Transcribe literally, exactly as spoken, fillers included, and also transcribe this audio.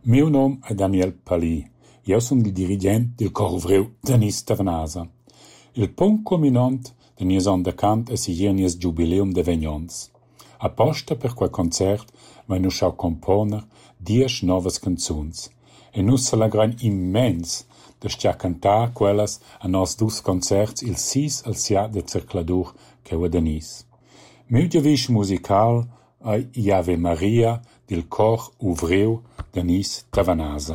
Meu nom è Daniel Palì. Io sono il dirigente del cor vreu Denis Tavanasa. Il punct culminant de nies on de cant e sigir nies jubileum de vegnons. Apposta per quel concert vai nu schau componer dies novas canzuns. E nus s'allegran immens de stia cantar quellas a nos dus concerts il sis al sia de circladur che a Denis. Meu giavisch musical ai Iave Maria del cor uvreu Denis Tavanasa.